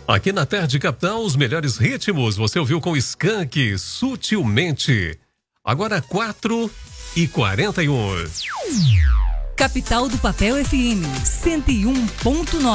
Aqui na Tarde Capital, os melhores ritmos. Você ouviu com Skank, Sutilmente. Agora 4h41. Capital do Papel FM 101.9.